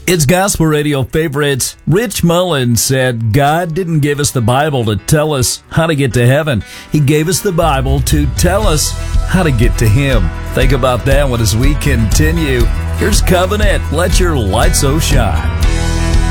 It's Gospel Radio favorites. Rich Mullins said God didn't give us the Bible to tell us how to get to heaven. He gave us the Bible to tell us how to get to Him. Think about that one as we continue. Here's Covenant. Let your light so shine.